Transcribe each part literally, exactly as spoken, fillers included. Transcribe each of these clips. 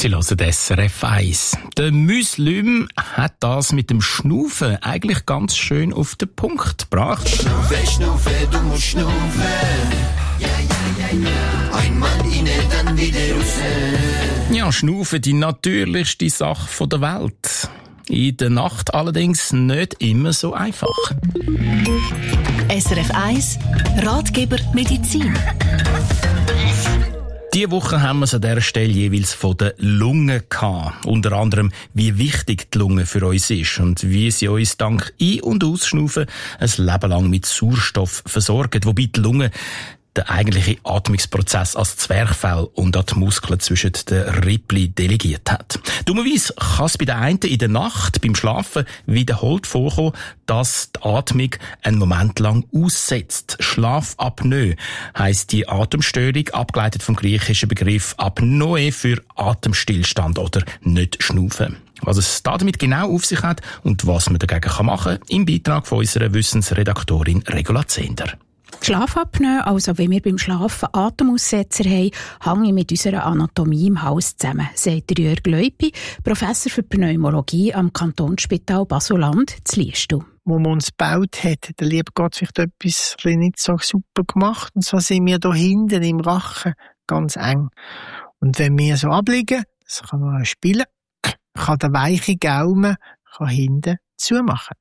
Sie hören S R F eins. Der Muslim hat das mit dem Schnaufen eigentlich ganz schön auf den Punkt gebracht. Schnaufe, Schnaufe, du musst schnaufen. Ja, ja, ja, ja. Einmal rein, dann wieder raus. Ja, Schnaufen, die natürlichste Sache der Welt. In der Nacht allerdings nicht immer so einfach. S R F eins Ratgeber Medizin. Diese Woche haben wir es an dieser Stelle jeweils von den Lungen gehabt. Unter anderem, wie wichtig die Lunge für uns ist und wie sie uns dank Ein- und Ausschnaufen ein Leben lang mit Sauerstoff versorgen. Wobei die Lunge den eigentlichen Atmungsprozess als Zwerchfell und an die Muskeln zwischen den Rippli delegiert hat. Dummerweise kann es bei den einen in der Nacht beim Schlafen wiederholt vorkommen, dass die Atmung einen Moment lang aussetzt. Schlafapnoe heisst die Atemstörung, abgeleitet vom griechischen Begriff Apnoe für Atemstillstand oder nicht schnaufen. Was es damit genau auf sich hat und was man dagegen machen kann, im Beitrag von unserer Wissensredaktorin Regula Zehnder. Schlafapnoe, also wenn wir beim Schlafen Atemaussetzer haben, hängt mit unserer Anatomie im Hals zusammen, sagt Jörg Leupi, Professor für Pneumologie am Kantonsspital Basel-Land zu Liestal. Wo man uns gebaut hat, hat der liebe Gott vielleicht etwas nicht so super gemacht. Und so sind wir da hinten im Rachen ganz eng. Und wenn wir so abliegen, das kann man auch spielen, kann der weiche Gaumen kann hinten zumachen.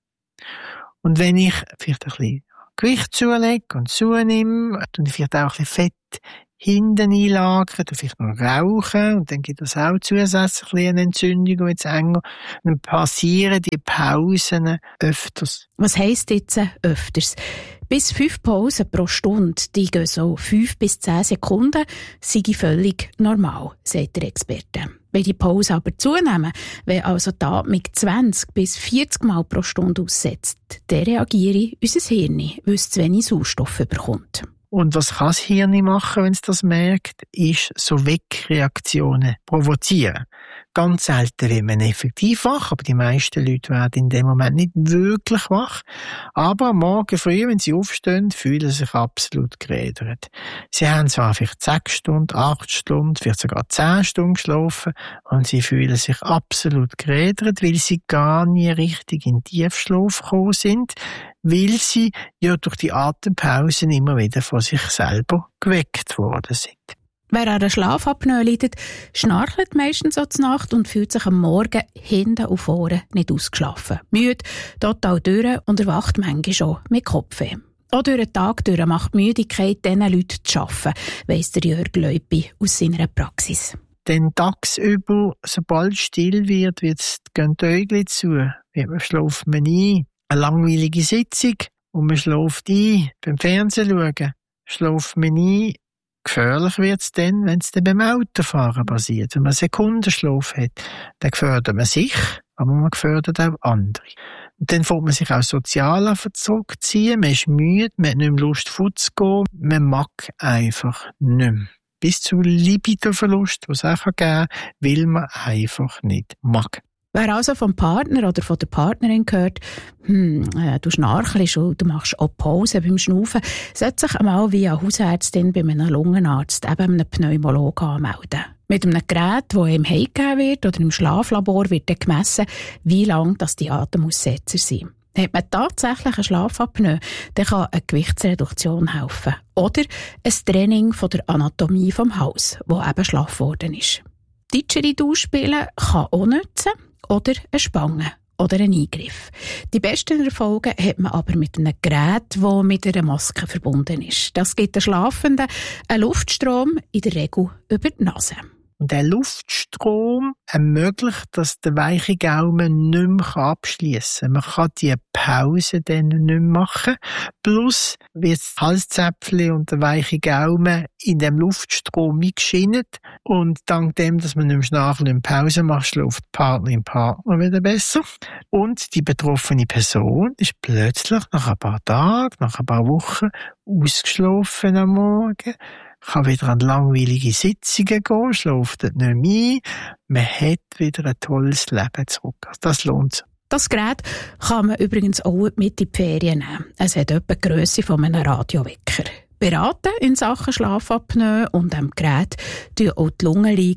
Und wenn ich vielleicht ein bisschen Gewicht zulege und zunehme, und vielleicht auch ein bisschen Fett hinten einlagern, und vielleicht noch rauchen, und dann gibt es auch zusätzlich eine Entzündung, wenn es enger, dann passieren die Pausen öfters. Was heisst jetzt öfters? Bis fünf Pausen pro Stunde, die gehen so fünf bis zehn Sekunden, sei völlig normal, sagt der Experte. Wenn die Pausen aber zunehmen, wenn also die Atmung zwanzig bis vierzig Mal pro Stunde aussetzt, dann reagiere unser Hirn, weil es zu wenig Sauerstoff bekommt. Und was kann das Hirn machen, wenn es das merkt, ist so Weckreaktionen provozieren. Ganz selten wird man effektiv wach, aber die meisten Leute werden in dem Moment nicht wirklich wach. Aber am Morgen früh, wenn sie aufstehen, fühlen sie sich absolut gerädert. Sie haben zwar vielleicht sechs Stunden, acht Stunden, vielleicht sogar zehn Stunden geschlafen und sie fühlen sich absolut gerädert, weil sie gar nie richtig in Tiefschlaf gekommen sind, weil sie ja durch die Atempausen immer wieder von sich selber geweckt worden sind. Wer an einer Schlafapnoe leidet, schnarcht meistens so zur Nacht und fühlt sich am Morgen hinten und vorne nicht ausgeschlafen. Müde, total durch und erwacht manchmal schon mit Kopfweh. Auch durch den Tag durch macht die Müdigkeit diesen Leuten zu arbeiten, weiss der Jörg Leupi aus seiner Praxis. Denn tagsüber, sobald es still wird, gehen die Äugel zu, wird schläft man ein. Eine langweilige Sitzung und man schläft ein. Beim Fernsehen schauen schläft man ein. Gefährlich wird es dann, wenn es dann beim Autofahren passiert. Wenn man Sekundenschlaf hat, dann gefährdet man sich, aber man gefährdet auch andere. Und dann fängt man sich auch sozial zurückziehen, man ist müde, man hat nicht mehr Lust fortzugehen, man mag einfach nicht mehr. Bis zu Libidoverlust, was es auch geben kann, weil man einfach nicht mag. Wer also vom Partner oder von der Partnerin hört, hm, äh, du schnarchelst und du machst auch Pause beim Schnaufen, sollte sich einmal via Hausärztin bei einem Lungenarzt, eben einem Pneumologen, anmelden. Mit einem Gerät, das ihm heimgegeben wird oder im Schlaflabor wird dann gemessen, wie lang das die Atemaussetzer sind. Hat man tatsächlich eine Schlafapnoe, dann kann eine Gewichtsreduktion helfen. Oder ein Training von der Anatomie vom Hals, wo eben schlaff worden ist. Didgeridoo-Spielen kann auch nützen. Oder eine Spange oder ein Eingriff. Die besten Erfolge hat man aber mit einem Gerät, das mit einer Maske verbunden ist. Das gibt den Schlafenden einen Luftstrom, in der Regel über die Nase. Und der Luftstrom ermöglicht, dass der weiche Gaumen nicht mehr abschliessen kann. Man kann die Pause dann nicht mehr machen. Plus wird das Halszäpfchen und der weiche Gaumen in dem Luftstrom mitgeschinnt. Und dank dem, dass man nicht mehr schnarchen und Pause macht, schläft die Partnerin Partner wieder besser. Und die betroffene Person ist plötzlich nach ein paar Tagen, nach ein paar Wochen ausgeschlafen am Morgen. Kann wieder an langweilige Sitzungen gehen, schläft nicht mehr ein. Man hat wieder ein tolles Leben zurück. Also das lohnt sich. Das Gerät kann man übrigens auch mit in die Ferien nehmen. Es hat etwa die Grösse von einem Radiowecker. Beraten in Sachen Schlafapnoe und am Gerät tun auch die Lungenliegen,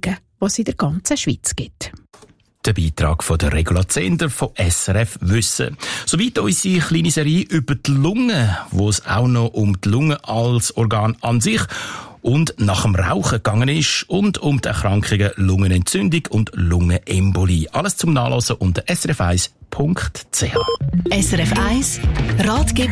die es in der ganzen Schweiz gibt. Der Beitrag von der Regula Zehnder von S R F Wissen. Soweit unsere kleine Serie über die Lunge, wo es auch noch um die Lunge als Organ an sich und nach dem Rauchen gegangen ist und um die Erkrankungen Lungenentzündung und Lungenembolie. Alles zum Nachlesen unter s r f eins punkt c h. S R F eins Ratgeber